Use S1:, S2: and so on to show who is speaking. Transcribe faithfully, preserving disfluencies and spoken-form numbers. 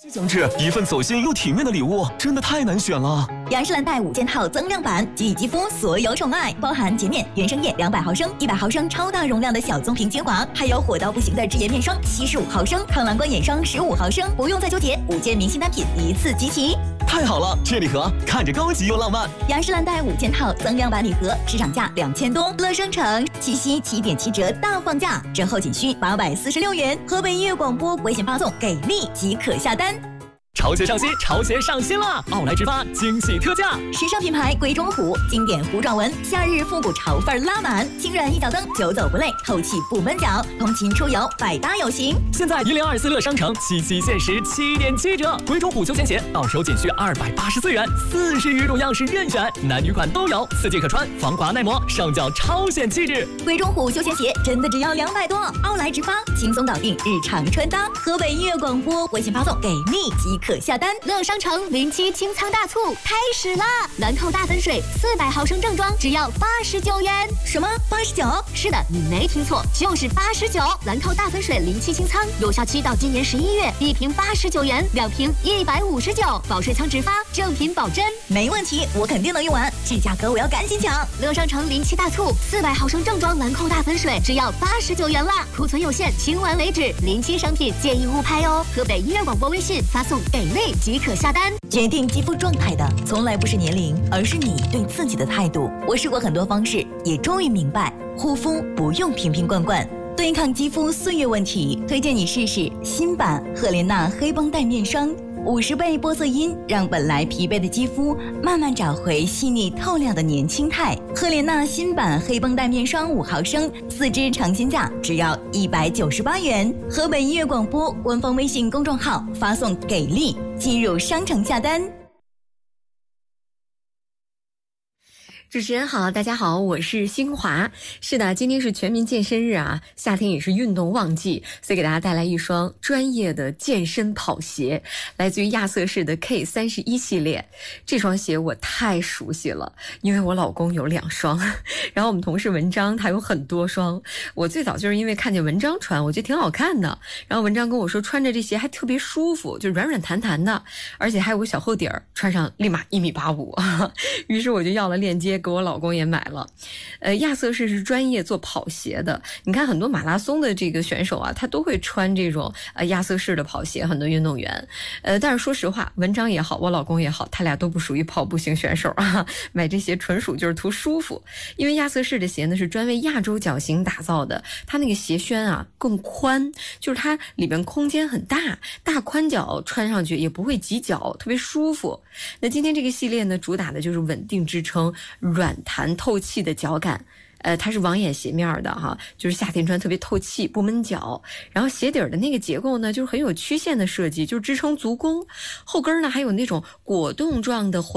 S1: 相知，一份走心又体面的礼物，真的太难选了。
S2: 雅诗兰黛五件套增量版，给予肌肤所有宠爱，包含洁面、原生液两百毫升、一百毫升超大容量的小棕瓶精华，还有火到不行的智颜面霜七十五毫升、抗蓝光眼霜十五毫升，不用再纠结，五件明星单品一次集齐。
S1: 太好了，这礼盒看着高级又浪漫。
S2: 雅诗兰黛五件套增量版礼盒，市场价两千多，乐商城七夕七点七折大放价，折后仅需八百四十六元。河北音乐广播微信发送给力即可下单。
S3: 潮鞋上新，潮鞋上新了！奥莱直发惊喜特价，
S2: 时尚品牌鬼冢虎经典糊状纹，夏日复古潮范拉满，轻软一脚蹬，久走不累，透气不闷脚，通勤出游百搭有型。
S3: 现在一零二四乐商城七夕限时七点七折，鬼冢虎休闲鞋到手仅需二百八十四元，四十余种样式任选，男女款都有，四季可穿，防滑耐磨，上脚超显气质。
S2: 鬼冢虎休闲鞋真的只要两百多，奥莱直发轻松搞定日常穿搭。河北音乐广播微信发送给力即可。可下单，
S4: 乐商城零七清仓大促开始啦！兰蔻大粉水四百毫升正装只要八十九元。
S2: 什么八十九？
S4: 是的，你没听错，就是八十九。兰蔻大粉水零七清仓有效期到今年十一月，一瓶八十九元，两瓶一百五十九，保水仓直发，正品保真，
S2: 没问题，我肯定能用完。这价格我要赶紧抢！
S4: 乐商城零七大促，四百毫升正装兰蔻大粉水只要八十九元啦，库存有限，清完为止。零七商品建议勿拍哦。河北音乐广播微信发送给力即可下单。
S2: 决定肌肤状态的从来不是年龄，而是你对自己的态度。我试过很多方式，也终于明白，护肤不用瓶瓶罐罐。对抗肌肤岁月问题，推荐你试试新版赫莲娜黑绷带面霜，五十倍玻色因让本来疲惫的肌肤慢慢找回细腻透亮的年轻态。赫莲娜新版黑绷带面霜五毫升，四支尝鲜价只要一百九十八元。河北音乐广播官方微信公众号发送给力，进入商城下单。
S5: 主持人好，大家好，我是新华。是的，今天是全民健身日啊，夏天也是运动旺季，所以给大家带来一双专业的健身跑鞋，来自于亚瑟士的 K 三十一 系列。这双鞋我太熟悉了，因为我老公有两双，然后我们同事文章他有很多双。我最早就是因为看见文章穿，我觉得挺好看的，然后文章跟我说穿着这鞋还特别舒服，就软软弹弹的，而且还有个小厚底儿，穿上立马一米八五。于是我就要了链接，给我老公也买了。呃，亚瑟士是专业做跑鞋的，你看很多马拉松的这个选手啊，他都会穿这种呃亚瑟士的跑鞋，很多运动员。呃，但是说实话，文章也好，我老公也好，他俩都不属于跑步型选手啊，买这鞋纯属就是图舒服。因为亚瑟士的鞋呢是专为亚洲脚型打造的，它那个鞋楦啊更宽，就是它里边空间很大，大宽脚穿上去也不会挤脚，特别舒服。那今天这个系列呢，主打的就是稳定支撑、软弹透气的脚感。呃，它是网眼鞋面的哈，就是夏天穿特别透气，不闷脚。然后鞋底儿的那个结构呢，就是很有曲线的设计，就是支撑足弓。后跟呢还有那种果冻状的